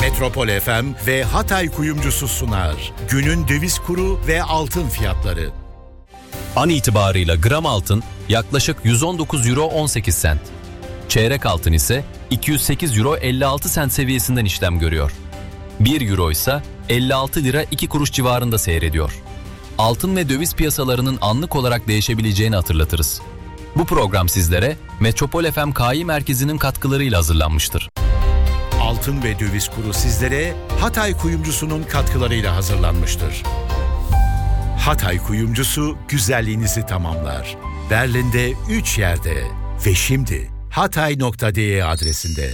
Metropol FM ve Hatay Kuyumcusu sunar. Günün döviz kuru ve altın fiyatları. An itibarıyla gram altın yaklaşık 119 euro 18 sent. Çeyrek altın ise 208 euro 56 sent seviyesinden işlem görüyor. 1 euro ise 56 lira 2 kuruş civarında seyrediyor. Altın ve döviz piyasalarının anlık olarak değişebileceğini hatırlatırız. Bu program sizlere Metropol FM Kİ Merkezi'nin katkılarıyla hazırlanmıştır. Altın ve döviz kuru sizlere Hatay Kuyumcusu'nun katkılarıyla hazırlanmıştır. Hatay Kuyumcusu güzelliğinizi tamamlar. Berlin'de 3 yerde ve şimdi hatay.de adresinde.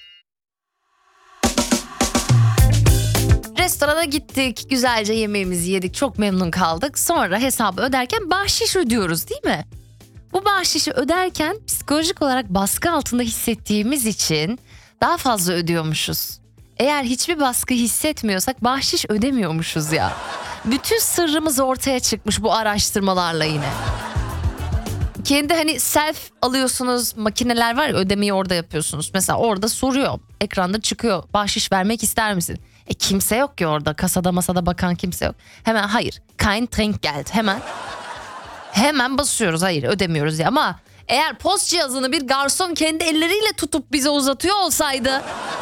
Restorana gittik, güzelce yemeğimizi yedik, çok memnun kaldık. Sonra hesabı öderken bahşiş ödüyoruz, değil mi? Bu bahşişi öderken psikolojik olarak baskı altında hissettiğimiz için daha fazla ödüyormuşuz. Eğer hiçbir baskı hissetmiyorsak bahşiş ödemiyormuşuz ya. Bütün sırrımız ortaya çıkmış bu araştırmalarla yine. Kendi hani self alıyorsunuz, makineler var ya, ödemeyi orada yapıyorsunuz. Mesela orada soruyor, ekranda çıkıyor, bahşiş vermek ister misin? Kimse yok ki orada, kasada masada bakan kimse yok. Hemen hayır, kein Trinkgeld, hemen basıyoruz, hayır ödemiyoruz ya. Ama eğer post cihazını bir garson kendi elleriyle tutup bize uzatıyor olsaydı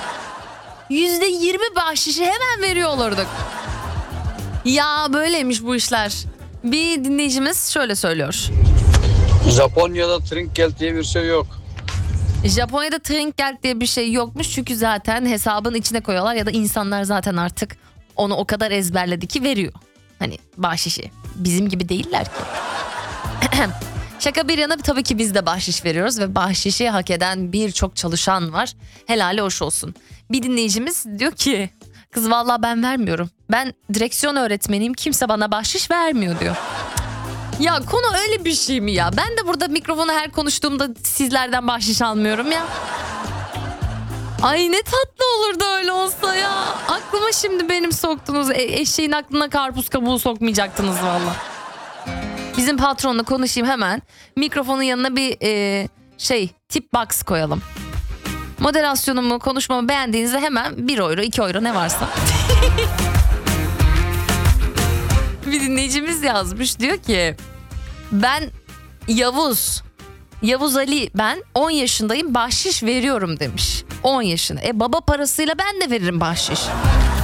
%20 bahşişi hemen veriyor olurduk. Ya böyleymiş bu işler. Bir dinleyicimiz şöyle söylüyor. Japonya'da Trinkgeld diye bir şey yok. Japonya'da Trinkgeld diye bir şey yokmuş çünkü zaten hesabın içine koyuyorlar ya da insanlar zaten artık onu o kadar ezberledi ki veriyor. Hani bahşişi. Bizim gibi değiller ki. Şaka bir yana tabii ki biz de bahşiş veriyoruz ve bahşişi hak eden birçok çalışan var. Helali hoş olsun. Bir dinleyicimiz diyor ki kız vallahi ben vermiyorum. Ben direksiyon öğretmeniyim, kimse bana bahşiş vermiyor diyor. Ya konu öyle bir şey mi ya? Ben de burada mikrofonu her konuştuğumda sizlerden bahşiş almıyorum ya. Ay ne tatlı olurdu öyle olsa ya. Aklıma şimdi benim soktunuz. Eşeğin aklına karpuz kabuğu sokmayacaktınız valla. Bizim patronla konuşayım hemen. Mikrofonun yanına bir tip box koyalım. Moderasyonumu, konuşmamı beğendiğinizde hemen 1 euro, 2 euro ne varsa. Bir dinleyicimiz yazmış, diyor ki ben Yavuz Ali, ben 10 yaşındayım, bahşiş veriyorum demiş. 10 yaşında. Baba parasıyla ben de veririm bahşiş.